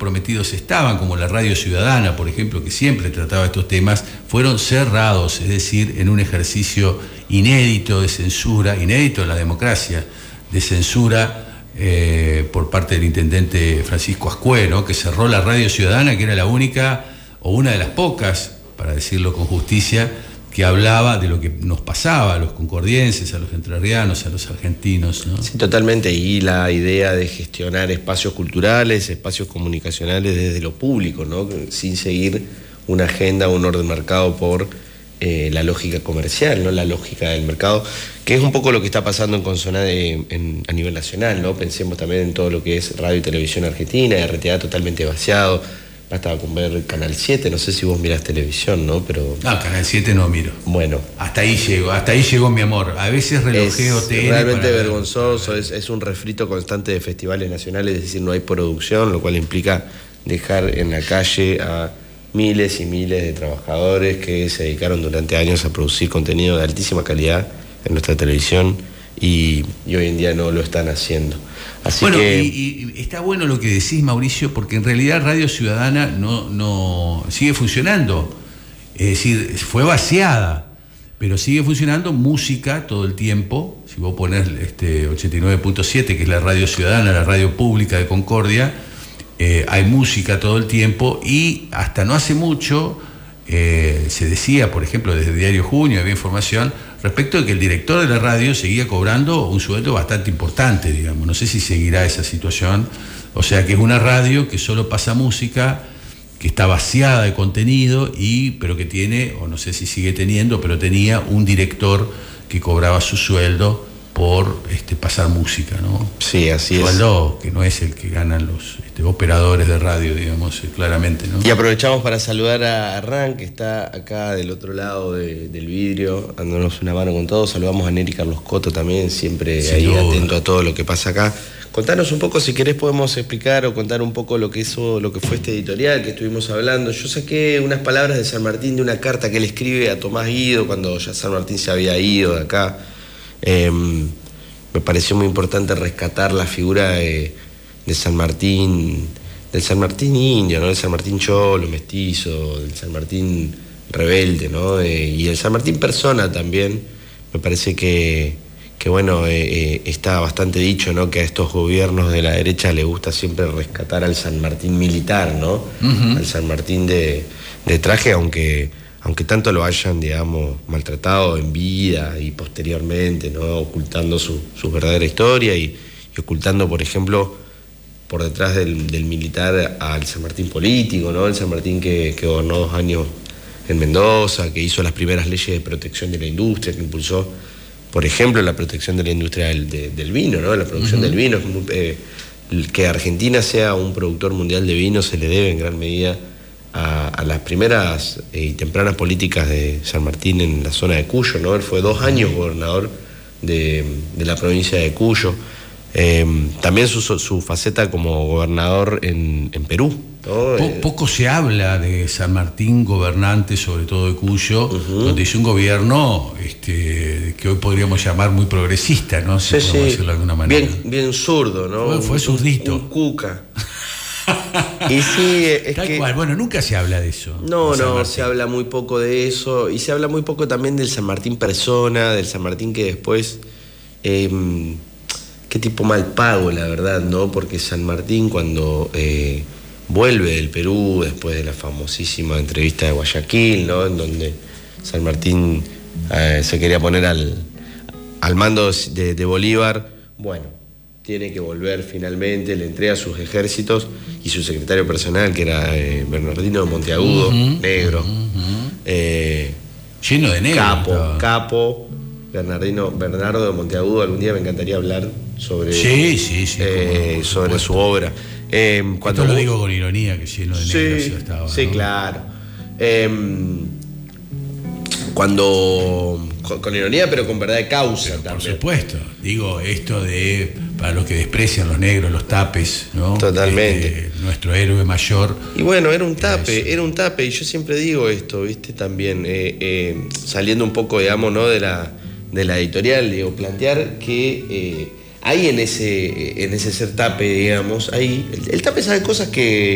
comprometidos estaban, como la Radio Ciudadana, por ejemplo, que siempre trataba estos temas, fueron cerrados, es decir, en un ejercicio inédito de censura, inédito en la democracia, de censura por parte del intendente Francisco Ascué, ¿no? Que cerró la Radio Ciudadana, que era la única o una de las pocas, para decirlo con justicia, que hablaba de lo que nos pasaba a los concordienses, a los entrerrianos, a los argentinos, ¿no? Sí, totalmente. Y la idea de gestionar espacios culturales, espacios comunicacionales desde lo público, ¿no? Sin seguir una agenda o un orden marcado por la lógica comercial, ¿no? La lógica del mercado, que es un poco lo que está pasando a nivel nacional, ¿no? Pensemos también en todo lo que es radio y televisión argentina, RTA totalmente vaciado. Basta con ver Canal 7, no sé si vos mirás televisión, ¿no? Pero... No, Canal 7 no miro. Bueno. Hasta ahí llegó mi amor. A veces relojeo es TN. Realmente vergonzoso, es un refrito constante de festivales nacionales, es decir, no hay producción, lo cual implica dejar en la calle a miles y miles de trabajadores que se dedicaron durante años a producir contenido de altísima calidad en nuestra televisión y hoy en día no lo están haciendo. Así bueno, que... y está bueno lo que decís, Mauricio, porque en realidad Radio Ciudadana no sigue funcionando. Es decir, fue vaciada, pero sigue funcionando música todo el tiempo. Si vos ponés 89.7, que es la Radio Ciudadana, la radio pública de Concordia, hay música todo el tiempo, y hasta no hace mucho se decía, por ejemplo, desde el diario Junio, había información respecto de que el director de la radio seguía cobrando un sueldo bastante importante, digamos. No sé si seguirá esa situación. O sea que es una radio que solo pasa música, que está vaciada de contenido, pero que tiene, o no sé si sigue teniendo, pero tenía un director que cobraba su sueldo por pasar música, ¿no? Sí, así es. Sueldo que no es el que ganan los operadores de radio, digamos, claramente, ¿no? Y aprovechamos para saludar a Arran, que está acá del otro lado del vidrio, dándonos una mano con todo. Saludamos a Neri Carlos Coto también, siempre Sin ahí duda. atento a todo lo que pasa acá. Contanos un poco, si querés podemos explicar o contar un poco lo que fue este editorial que estuvimos hablando. Yo saqué unas palabras de San Martín de una carta que él escribe a Tomás Guido cuando ya San Martín se había ido de acá. Me pareció muy importante rescatar la figura de San Martín, del San Martín indio, ¿no? Del San Martín cholo, mestizo, del San Martín rebelde, ¿no? Y el San Martín persona también. Me parece que bueno, está bastante dicho, ¿no? Que a estos gobiernos de la derecha les gusta siempre rescatar al San Martín militar, ¿no? Uh-huh. Al San Martín de traje, aunque tanto lo hayan, digamos, maltratado en vida y posteriormente, ¿no? Ocultando su verdadera historia y ocultando, por ejemplo, por detrás del militar al San Martín político, ¿no? El San Martín que gobernó 2 años en Mendoza, que hizo las primeras leyes de protección de la industria, que impulsó, por ejemplo, la protección de la industria del vino, ¿no? La producción del vino. Que Argentina sea un productor mundial de vino se le debe en gran medida a las primeras y tempranas políticas de San Martín en la zona de Cuyo, ¿no? Él fue 2 años gobernador de la provincia de Cuyo. También su faceta como gobernador en Perú, ¿no? Poco se habla de San Martín gobernante, sobre todo de Cuyo, donde hizo un gobierno que hoy podríamos llamar muy progresista, ¿no? Si podemos decirlo de alguna manera. Bien zurdo, ¿no? Fue zurdito. Un cuca. Y sí, es tal que... cual. Bueno, nunca se habla de eso. No, se habla muy poco de eso, y se habla muy poco también del San Martín persona, del San Martín que después... qué tipo mal pago, la verdad, ¿no? Porque San Martín, cuando vuelve del Perú, después de la famosísima entrevista de Guayaquil, ¿no? En donde San Martín se quería poner al mando de Bolívar, bueno, tiene que volver finalmente, le entrega sus ejércitos y su secretario personal, que era Bernardino de Monteagudo, negro. Lleno de negro. Capo. Bernardo de Monteagudo. Algún día me encantaría hablar sobre sobre su obra. Cuando lo digo con ironía, que lleno de negros estaba. Sí, ¿no? Claro. Con ironía, pero con verdad de causa, pero, también. Por supuesto. Digo, esto de, para los que desprecian los negros, los tapes, ¿no? Totalmente. Nuestro héroe mayor. Y bueno, era un tape, y yo siempre digo esto, ¿viste? También, saliendo un poco, digamos, ¿no? de la editorial, digo, plantear que hay en ese ser tape, digamos, el tape sabe cosas que